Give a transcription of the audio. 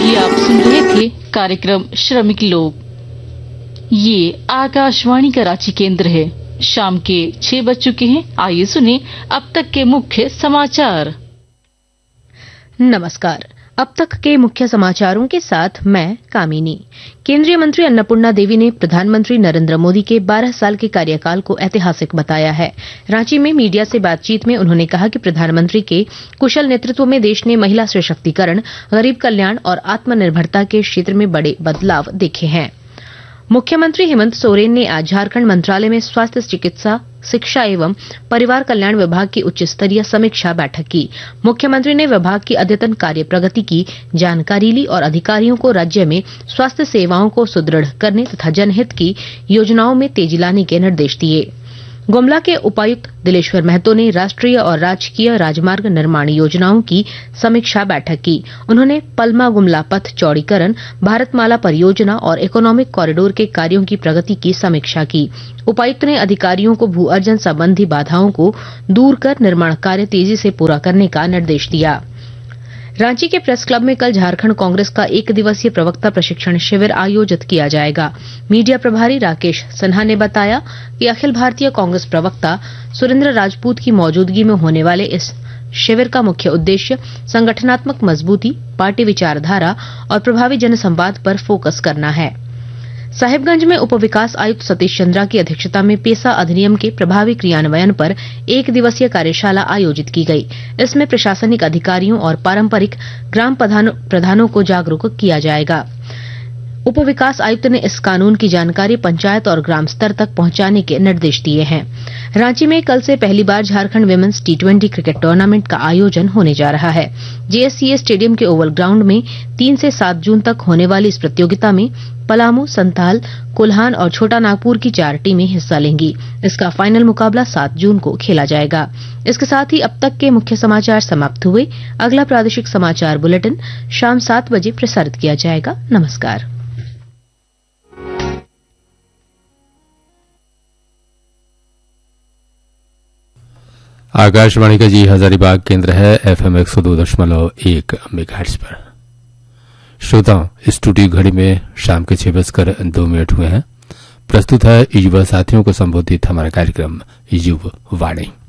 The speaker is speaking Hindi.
ये आप सुन रहे थे कार्यक्रम श्रमिक लोग। ये आकाशवाणी का रांची केंद्र है। शाम के 6 बज चुके हैं। आइए सुने अब तक के मुख्य समाचार। नमस्कार। अब तक के मुख्य समाचारों के साथ मैं कामिनी। केंद्रीय मंत्री अन्नपूर्णा देवी ने प्रधानमंत्री नरेंद्र मोदी के 12 साल के कार्यकाल को ऐतिहासिक बताया है। रांची में मीडिया से बातचीत में उन्होंने कहा कि प्रधानमंत्री के कुशल नेतृत्व में देश ने महिला सशक्तिकरण, गरीब कल्याण और आत्मनिर्भरता के क्षेत्र में बड़े बदलाव देखे हैं। मुख्यमंत्री हेमंत सोरेन ने आज झारखंड मंत्रालय में स्वास्थ्य, चिकित्सा, शिक्षा एवं परिवार कल्याण विभाग की उच्च स्तरीय समीक्षा बैठक की। मुख्यमंत्री ने विभाग की अद्यतन कार्य प्रगति की जानकारी ली और अधिकारियों को राज्य में स्वास्थ्य सेवाओं को सुदृढ़ करने तथा जनहित की योजनाओं में तेजी लाने के निर्देश दिए। गुमला के उपायुक्त दिलेश्वर महतो ने राष्ट्रीय और राजकीय राजमार्ग निर्माण योजनाओं की समीक्षा बैठक की। उन्होंने पलमा गुमला पथ चौड़ीकरण, भारतमाला परियोजना और इकोनॉमिक कॉरिडोर के कार्यों की प्रगति की समीक्षा की। उपायुक्त ने अधिकारियों को भू अर्जन संबंधी बाधाओं को दूर कर निर्माण कार्य तेजी से पूरा करने का निर्देश दिया। रांची के प्रेस क्लब में कल झारखंड कांग्रेस का 1 दिवसीय प्रवक्ता प्रशिक्षण शिविर आयोजित किया जाएगा। मीडिया प्रभारी राकेश सिन्हा ने बताया कि अखिल भारतीय कांग्रेस प्रवक्ता सुरेंद्र राजपूत की मौजूदगी में होने वाले इस शिविर का मुख्य उद्देश्य संगठनात्मक मजबूती, पार्टी विचारधारा और प्रभावी जनसंवाद पर फोकस करना है। साहिबगंज में उप विकास आयुक्त सतीश चंद्रा की अध्यक्षता में पेसा अधिनियम के प्रभावी क्रियान्वयन पर 1 दिवसीय कार्यशाला आयोजित की गई। इसमें प्रशासनिक अधिकारियों और पारंपरिक ग्राम प्रधानों को जागरूक किया जाएगा। उप विकास आयुक्त ने इस कानून की जानकारी पंचायत और ग्राम स्तर तक पहुंचाने के निर्देश दिए हैं। रांची में कल से पहली बार Jharkhand women's T20 cricket tournament का आयोजन होने जा रहा है। JSCA स्टेडियम के ओवल ग्राउंड में 3 से 7 जून तक होने वाली इस प्रतियोगिता में पलामू, संथाल, कोल्हान और छोटा नागपुर की 4 टीमें हिस्सा लेंगी। इसका फाइनल मुकाबला 7 जून को खेला जाएगा। इसके साथ ही अब तक के मुख्य समाचार समाप्त हुए। अगला प्रादेशिक समाचार बुलेटिन शाम 7 बजे प्रसारित किया जाएगा। नमस्कार। आकाशवाणी का जी हजारीबाग केंद्र है। FM 102.1 मेगाहर्ट्ज पर। श्रोताओं, स्टूडियो घड़ी में शाम के 6:02 हुए हैं। प्रस्तुत है युवा साथियों को संबोधित हमारा कार्यक्रम युवा वाणी।